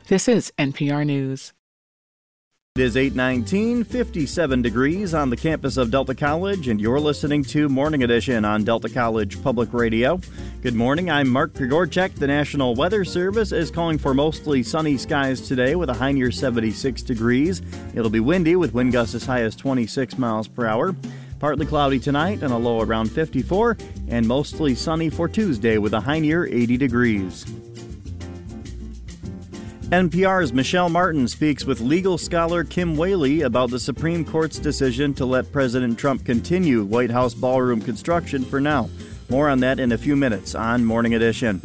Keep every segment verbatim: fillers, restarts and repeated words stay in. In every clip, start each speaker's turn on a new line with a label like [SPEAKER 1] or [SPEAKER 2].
[SPEAKER 1] This is N P R News.
[SPEAKER 2] It is eight nineteen, fifty-seven degrees on the campus of Delta College, and you're listening to Morning Edition on Delta College Public Radio. Good morning, I'm Mark Grigorchek. The National Weather Service is calling for mostly sunny skies today with a high near seventy-six degrees. It'll be windy with wind gusts as high as twenty-six miles per hour. Partly cloudy tonight and a low around fifty-four, and mostly sunny for Tuesday with a high near eighty degrees. N P R's Michelle Martin speaks with legal scholar Kim Whaley about the Supreme Court's decision to let President Trump continue White House ballroom construction for now. More on that in a few minutes on Morning Edition.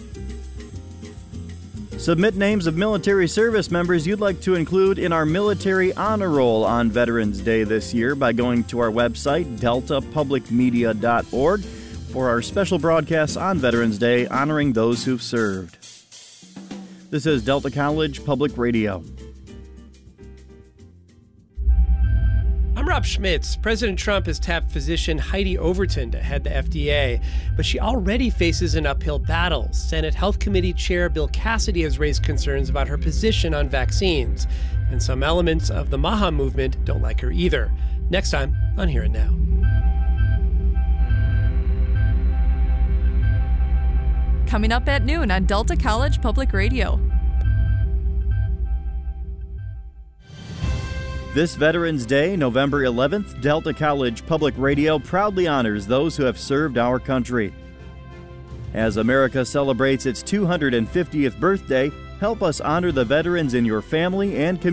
[SPEAKER 2] Submit names of military service members you'd like to include in our Military Honor Roll on Veterans Day this year by going to our website, delta public media dot org, for our special broadcasts on Veterans Day honoring those who've served. This is Delta College Public Radio.
[SPEAKER 3] I'm Rob Schmitz. President Trump has tapped physician Heidi Overton to head the F D A, but she already faces an uphill battle. Senate Health Committee Chair Bill Cassidy has raised concerns about her position on vaccines, and some elements of the MAHA movement don't like her either. Next time on Here and Now.
[SPEAKER 4] Coming up at noon on Delta College Public Radio.
[SPEAKER 2] This Veterans Day, November eleventh, Delta College Public Radio proudly honors those who have served our country. As America celebrates its two hundred fiftieth birthday, help us honor the veterans in your family and community.